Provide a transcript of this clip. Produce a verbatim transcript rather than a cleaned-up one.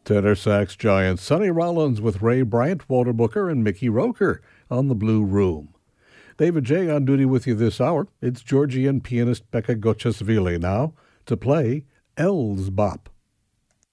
Tenor sax giant Sonny Rollins with Ray Bryant, Walter Booker, and Mickey Roker on The Blue Room. David J. on duty with you this hour. It's Georgian pianist Becca Gocciasvili now to play Els Bop.